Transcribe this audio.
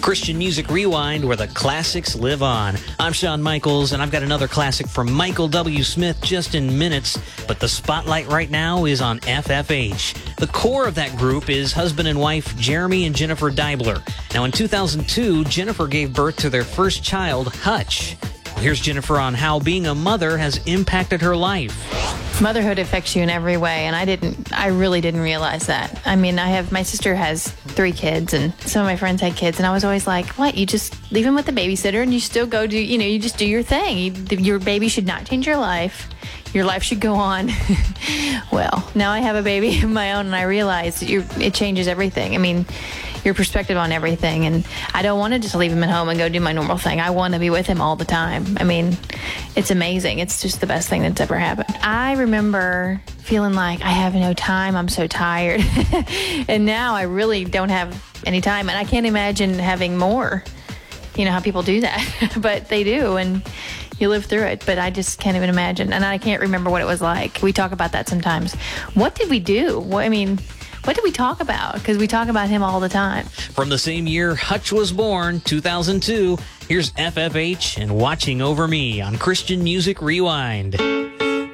Christian Music Rewind, where the classics live on. I'm Shawn Michaels, and I've got another classic from Michael W. Smith just in minutes, but the spotlight right now is on FFH. The core of that group is husband and wife Jeremy and Jennifer Deibler. Now, in 2002, Jennifer gave birth to their first child, Hutch. Here's Jennifer on how being a mother has impacted her life. Motherhood affects you in every way, and I really didn't realize that. I mean, my sister has 3 kids, and some of my friends had kids, and I was always like, what, you just leave them with the babysitter and you still go do, you just do your thing. Your baby should not change your life. Your life should go on. Well, now I have a baby of my own, and I realize that it changes everything. I mean, your perspective on everything, and I don't want to just leave him at home and go do my normal thing. I want to be with him all the time. I mean, it's amazing. It's just the best thing that's ever happened. I remember feeling like I have no time. I'm so tired. And now I really don't have any time, and I can't imagine having more. You know how people do that, but they do, and you live through it, but I just can't even imagine, and I can't remember what it was like. We talk about that sometimes. What did we do? What did we talk about? Because we talk about him all the time. From the same year Hutch was born, 2002, here's FFH and Watching Over Me on Christian Music Rewind.